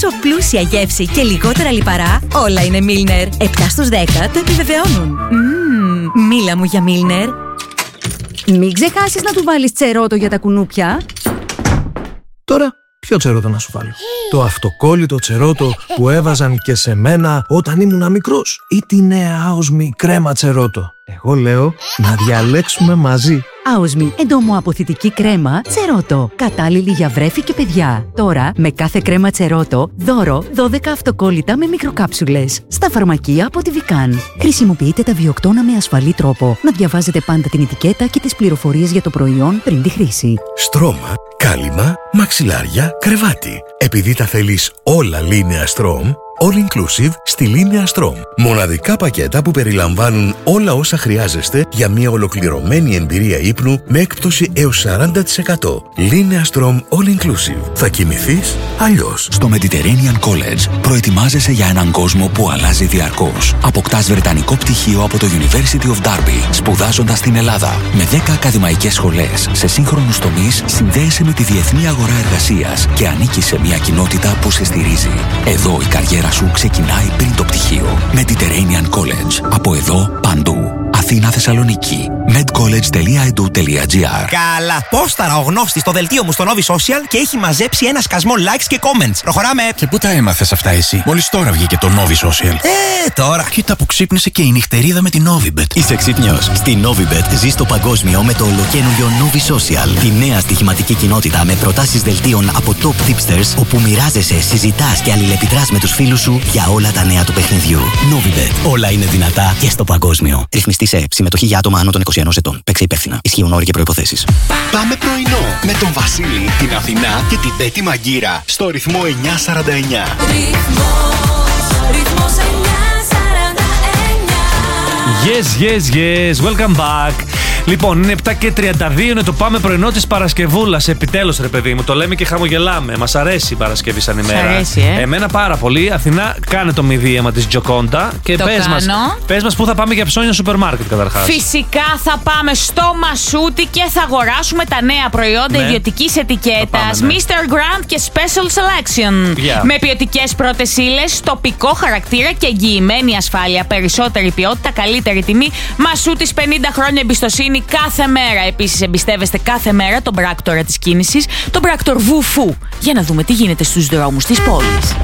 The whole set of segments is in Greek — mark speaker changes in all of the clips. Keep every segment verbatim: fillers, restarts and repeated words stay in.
Speaker 1: Τόσο πλούσια γεύση και λιγότερα λιπαρά, όλα είναι Milner. επτά στους δέκα το επιβεβαιώνουν. Μμμ, μίλα μου για Milner.
Speaker 2: Μην ξεχάσεις να του βάλεις τσερότο για τα κουνούπια.
Speaker 3: Τώρα, ποιο τσερότο να σου βάλω? Το αυτοκόλλητο τσερότο που έβαζαν και σε μένα όταν ήμουν μικρός, ή τη νέα άοσμη κρέμα τσερότο? Εγώ λέω να διαλέξουμε μαζί.
Speaker 2: Άοσμη εντομοαποθητική κρέμα τσερότο. Κατάλληλη για βρέφη και παιδιά. Τώρα, με κάθε κρέμα τσερότο, δώρο δώδεκα αυτοκόλλητα με μικροκάψουλες. Στα φαρμακεία από τη Vican. Χρησιμοποιείτε τα βιοκτώνα με ασφαλή τρόπο. Να διαβάζετε πάντα την ετικέτα και τις πληροφορίες για το προϊόν πριν τη χρήση.
Speaker 4: Στρώμα, κάλυμα, μαξιλάρια, κρεβάτι. Επειδή τα θέλεις όλα Linea Strom, all inclusive στη Linea Strom. Μοναδικά πακέτα που περιλαμβάνουν όλα όσα χρειάζεστε για μια ολοκληρωμένη εμπειρία ύπνου με έκπτωση έως σαράντα τοις εκατό. Linea Strom all inclusive. Θα κοιμηθείς αλλιώς.
Speaker 5: Στο Mediterranean College προετοιμάζεσαι για έναν κόσμο που αλλάζει διαρκώς. Αποκτάς βρετανικό πτυχίο από το University of Derby, σπουδάζοντας στην Ελλάδα. Με δέκα ακαδημαϊκές σχολές σε σύγχρονους τομείς, συνδέεσαι με τη διεθνή αγορά εργασίας και ανήκεις σε μια κοινότητα που σε στηρίζει. Εδώ η καριέρα σου ξεκινάει πριν το πτυχίο. Mediterranean College. Από εδώ παντού. Αθήνα, Θεσσαλονίκη. medcollege τελεία e d u τελεία g r.
Speaker 6: Καλά, πόσταρα ο γνώστης στο δελτίο μου στο Novi Social και έχει μαζέψει ένα σκασμό likes και comments. Προχωράμε.
Speaker 7: Και πού τα έμαθες αυτά εσύ? Μόλις τώρα βγήκε το Novi Social.
Speaker 6: Ε, τώρα.
Speaker 7: Κοίτα που ξύπνησε και η νυχτερίδα με την Novibet.
Speaker 8: Είσαι ξύπνιος? Στη Novibet ζεις το παγκόσμιο με το ολοκαίνουργιο Novi Social. Τη νέα στοιχηματική κοινότητα με προτάσεις δελτίων από top tipsters, όπου μοιράζεσαι, συζητάς και αλληλεπιδράς με τους φίλους σου για όλα τα νέα του παιχνιδιού. Novibet. Όλα είναι δυνατά και στο παγκόσμιο. Ρυθμιστή σε συμμετοχή για άτομα άνω των είκοσι ενός ετών. Παίξε υπεύθυνα. Ισχύουν όροι και προϋποθέσεις.
Speaker 9: Πάμε πρωινό με τον Βασίλη, την Αθηνά και την Πέτη Μαγκύρα στο ρυθμό εννιά σαράντα εννιά.
Speaker 10: Yes, yes, yes. Welcome back. Λοιπόν, είναι επτά και τριάντα δύο, είναι το πάμε πρωινό της Παρασκευούλας. Επιτέλους, ρε παιδί μου, το λέμε και χαμογελάμε. Μας αρέσει η Παρασκευή σαν ημέρα.
Speaker 11: Σ' αρέσει, ε?
Speaker 10: Εμένα πάρα πολύ. Αθηνά, κάνε το μηδίαιμα της Τζοκόντα και
Speaker 11: το
Speaker 10: πες μας, πες μας πού θα πάμε για ψώνια σούπερ μάρκετ καταρχάς.
Speaker 11: Φυσικά θα πάμε στο Μασούτι και θα αγοράσουμε τα νέα προϊόντα ναι. ιδιωτικής ετικέτας ναι. μίστερ Grand και Special Selection. Yeah. Με ποιοτικές πρώτες ύλες, τοπικό χαρακτήρα και εγγυημένη ασφάλεια. Περισσότερη ποιότητα, καλύτερη τιμή. Μασούτης, πενήντα χρόνια εμπιστοσύνη κάθε μέρα. Επίσης, εμπιστεύεστε κάθε μέρα τον πράκτορα της κίνησης, τον πράκτορ Βουφού, για να δούμε τι γίνεται στους δρόμους της πόλης.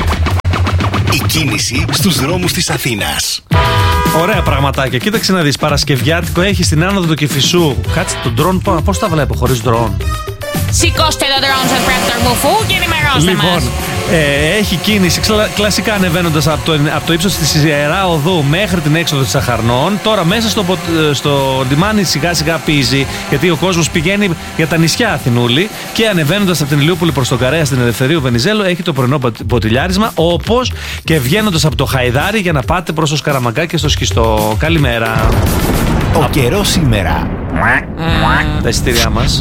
Speaker 9: Η κίνηση στους δρόμους της Αθήνας.
Speaker 10: Ωραία πραγματάκια. Κοίταξε να δεις, Παρασκευιάτικο έχει στην άνοδο του Κηφισού. Κάτσε τον drone, πώς τα βλέπω χωρίς drone?
Speaker 11: Σηκώστε το drone στον πράκτορ Βουφού και ενημερώστε
Speaker 10: λοιπόν,
Speaker 11: μας.
Speaker 10: Ε, έχει κίνηση κλα, κλασικά ανεβαίνοντας από το, από το ύψος της Ιερά Οδού μέχρι την έξοδο της Αχαρνών. Τώρα μέσα στο, στο λιμάνι σιγά σιγά πίζει, γιατί ο κόσμος πηγαίνει για τα νησιά Αθηνούλη, και ανεβαίνοντας από την Ηλιούπολη προς τον Καρέα στην Ελευθερίου Βενιζέλου έχει το πρωινό ποτηλιάρισμα, όπως και βγαίνοντας από το Χαϊδάρι για να πάτε προς το Σκαραμαγκά και στο Σχιστό. Καλημέρα.
Speaker 6: Ο Α... καιρός σήμερα.
Speaker 10: Mm. Τα εισιτήριά μας.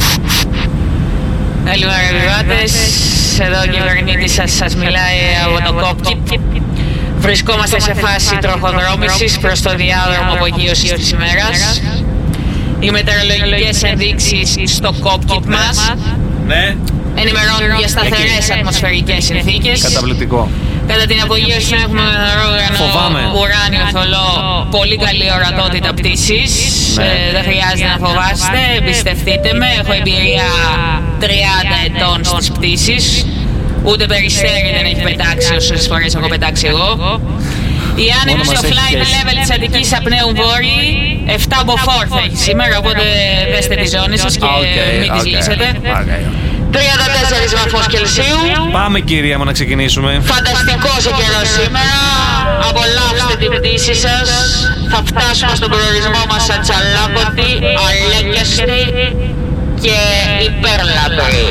Speaker 11: Καλημέρα επιβάτες, εδώ ο κυβερνήτης σας, σας μιλάει από το κόπκι. Βρισκόμαστε σε φάση τροχοδρόμησης προς το διάδρομο απογείωσης της ημέρας. Οι μετεωρολογικές ενδείξεις στο κόπκι μας
Speaker 10: ναι.
Speaker 11: ενημερώνουν για σταθερές ατμοσφαιρικές συνθήκες.
Speaker 10: Καταπληκτικό.
Speaker 11: Κατά την απογείωση έχουμε νερόγανο ουράνιο θολό, πολύ καλή ορατότητα πτήσης. Ναι. Ε, δεν χρειάζεται να φοβάστε, εμπιστευτείτε με, έχω εμπειρία τριάντα ετών στις πτήσεις. Ούτε περιστέρι δεν έχει πετάξει όσες φορές έχω πετάξει εγώ. Η άνεμη στο flight level της Αττικής απνέου βόρειοι, επτά μποφόρ θα έχει σήμερα, οπότε δέστε τις ζώνες σας και okay, μην τις okay, λύσετε. Okay. τριάντα τέσσερα βαθμούς Κελσίου.
Speaker 10: Πάμε κυρία μου να ξεκινήσουμε.
Speaker 11: Φανταστικός ο καιρός σήμερα. Απολαύστε την πτήση σας. Θα φτάσουμε στον προορισμό μας ατσαλάκωτοι, αλέκιαστοι και υπέρλαμπροι.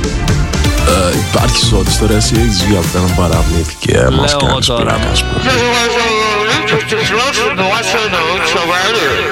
Speaker 12: Ε, υπάρχει σώτης τώρα, εσύ έχεις βγει από έναν παράπλητη και μας κάνεις πλάκα, ας πούμε.